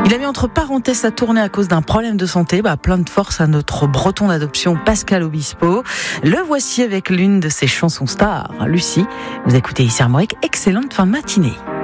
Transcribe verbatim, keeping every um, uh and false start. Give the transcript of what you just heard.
Il a mis entre parenthèses sa tournée à cause d'un problème de santé. Bah, plein de force à notre breton d'adoption Pascal Obispo. Le voici avec l'une de ses chansons stars, Lucie. Vous écoutez ici Armorique, excellente fin de matinée.